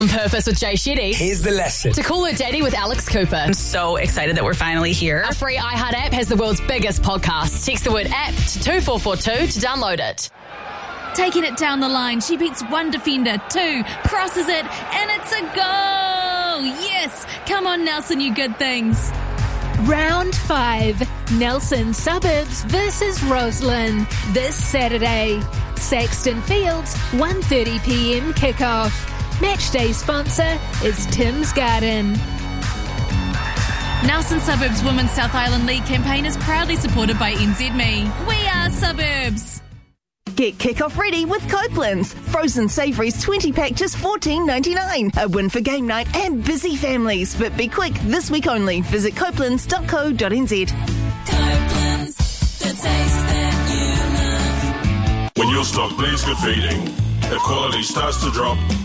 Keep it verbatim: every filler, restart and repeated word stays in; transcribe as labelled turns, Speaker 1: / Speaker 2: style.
Speaker 1: On Purpose with Jay Shetty.
Speaker 2: Here's the lesson.
Speaker 1: To Call Her Daddy with Alex Cooper.
Speaker 3: I'm so excited that we're finally here.
Speaker 1: Our free iHeart app has the world's biggest podcast. Text the word app to two four four two to download it.
Speaker 4: Taking it down the line, she beats one defender, two, crosses it, and it's a goal! Yes! Come on, Nelson, you good things.
Speaker 5: Round five, Nelson Suburbs versus Roslyn. This Saturday, Saxton Fields, one thirty p m kickoff. Matchday sponsor is Tim's Garden.
Speaker 4: Nelson Suburbs Women's South Island League campaign is proudly supported by N Z M E. We are Suburbs.
Speaker 6: Get kickoff ready with Copeland's. Frozen savouries twenty pack just fourteen ninety-nine. A win for game night and busy families. But be quick, this week only. Visit copelands dot co dot n z.
Speaker 7: Copeland's, the taste that you love.
Speaker 8: When your stock needs good feeding, if quality starts to drop,